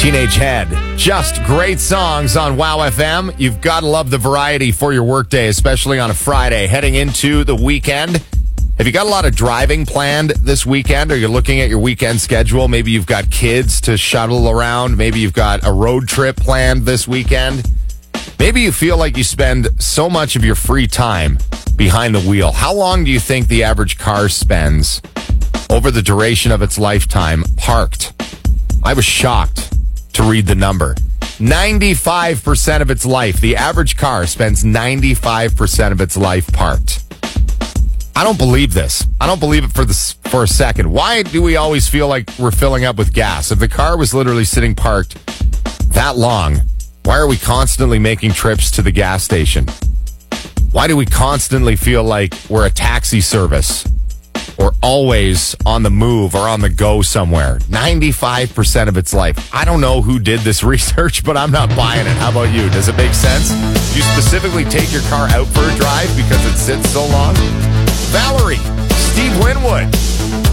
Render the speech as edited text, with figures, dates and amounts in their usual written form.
Teenage Head. Just great songs on Wow FM. You've got to love the variety for your workday, especially on a Friday. Heading into the weekend. Have you got a lot of driving planned this weekend? Are you looking at your weekend schedule? Maybe you've got kids to shuttle around. Maybe you've got a road trip planned this weekend. Maybe you feel like you spend so much of your free time behind the wheel. How long do you think the average car spends over the duration of its lifetime parked? I was shocked to read the number. 95% of its life. The average car spends 95% of its life parked. I don't believe this. I don't believe it for a second. Why do we always feel like we're filling up with gas? If the car was literally sitting parked that long, why are we constantly making trips to the gas station? Why do we constantly feel like we're a taxi service or always on the move or on the go somewhere? 95% of its life. I don't know who did this research, but I'm not buying it. How about you? Does it make sense? Do you specifically take your car out for a drive because it sits so long? Valerie, Steve Winwood.